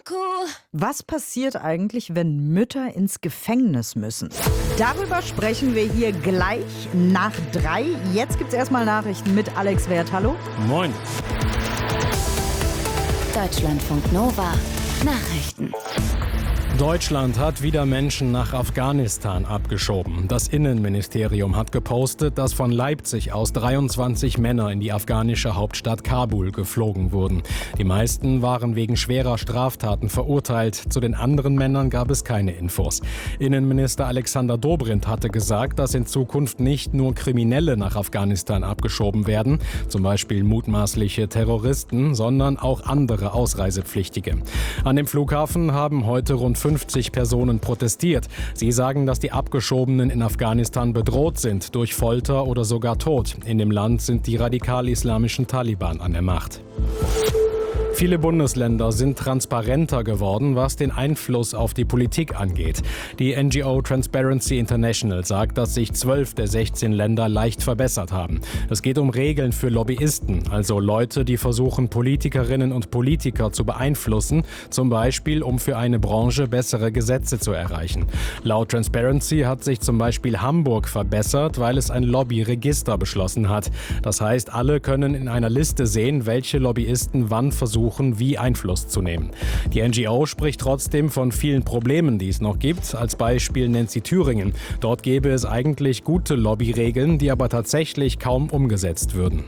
Was passiert eigentlich, wenn Mütter ins Gefängnis müssen? Darüber sprechen wir hier gleich nach 3. Jetzt gibt's erstmal Nachrichten mit Alex Wert. Hallo. Moin. Deutschlandfunk Nova. Nachrichten. Deutschland hat wieder Menschen nach Afghanistan abgeschoben. Das Innenministerium hat gepostet, dass von Leipzig aus 23 Männer in die afghanische Hauptstadt Kabul geflogen wurden. Die meisten waren wegen schwerer Straftaten verurteilt. Zu den anderen Männern gab es keine Infos. Innenminister Alexander Dobrindt hatte gesagt, dass in Zukunft nicht nur Kriminelle nach Afghanistan abgeschoben werden, zum Beispiel mutmaßliche Terroristen, sondern auch andere Ausreisepflichtige. An dem Flughafen haben heute rund 50 Personen protestiert. Sie sagen, dass die Abgeschobenen in Afghanistan bedroht sind durch Folter oder sogar Tod. In dem Land sind die radikal-islamischen Taliban an der Macht. Viele Bundesländer sind transparenter geworden, was den Einfluss auf die Politik angeht. Die NGO Transparency International sagt, dass sich 12 der 16 Länder leicht verbessert haben. Es geht um Regeln für Lobbyisten, also Leute, die versuchen, Politikerinnen und Politiker zu beeinflussen, zum Beispiel um für eine Branche bessere Gesetze zu erreichen. Laut Transparency hat sich zum Beispiel Hamburg verbessert, weil es ein Lobbyregister beschlossen hat. Das heißt, alle können in einer Liste sehen, welche Lobbyisten wann versuchen, wie Einfluss zu nehmen. Die NGO spricht trotzdem von vielen Problemen, die es noch gibt. Als Beispiel nennt sie Thüringen. Dort gäbe es eigentlich gute Lobbyregeln, die aber tatsächlich kaum umgesetzt würden.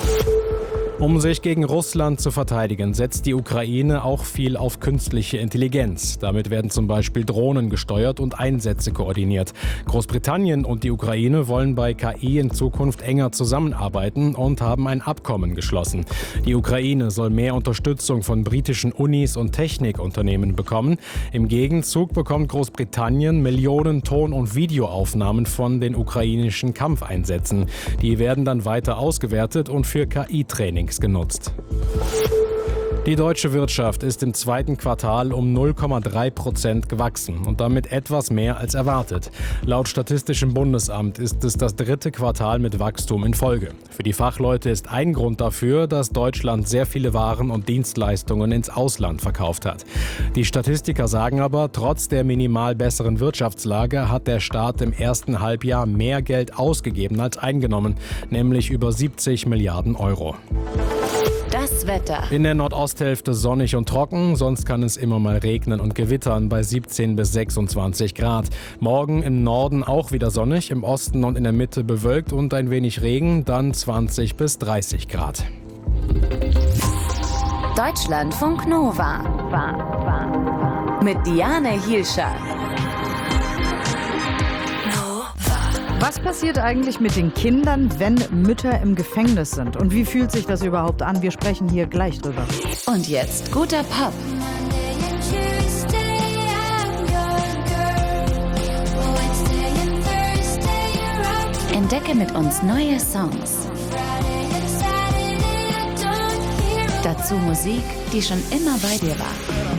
Um sich gegen Russland zu verteidigen, setzt die Ukraine auch viel auf künstliche Intelligenz. Damit werden zum Beispiel Drohnen gesteuert und Einsätze koordiniert. Großbritannien und die Ukraine wollen bei KI in Zukunft enger zusammenarbeiten und haben ein Abkommen geschlossen. Die Ukraine soll mehr Unterstützung von britischen Unis und Technikunternehmen bekommen. Im Gegenzug bekommt Großbritannien Millionen Ton- und Videoaufnahmen von den ukrainischen Kampfeinsätzen. Die werden dann weiter ausgewertet und für KI-Training genutzt. Die deutsche Wirtschaft ist im zweiten Quartal um 0,3% gewachsen und damit etwas mehr als erwartet. Laut Statistischem Bundesamt ist es das 3. Quartal mit Wachstum in Folge. Für die Fachleute ist ein Grund dafür, dass Deutschland sehr viele Waren und Dienstleistungen ins Ausland verkauft hat. Die Statistiker sagen aber, trotz der minimal besseren Wirtschaftslage hat der Staat im ersten Halbjahr mehr Geld ausgegeben als eingenommen, nämlich über 70 Milliarden Euro. Das Wetter. In der Nordosthälfte sonnig und trocken, sonst kann es immer mal regnen und gewittern bei 17 bis 26 Grad. Morgen im Norden auch wieder sonnig, im Osten und in der Mitte bewölkt und ein wenig Regen, dann 20 bis 30 Grad. Deutschlandfunk Nova. Mit Diane Hielscher. Was passiert eigentlich mit den Kindern, wenn Mütter im Gefängnis sind? Und wie fühlt sich das überhaupt an? Wir sprechen hier gleich drüber. Und jetzt guter Pop. Entdecke mit uns neue Songs. Dazu Musik, die schon immer bei dir war.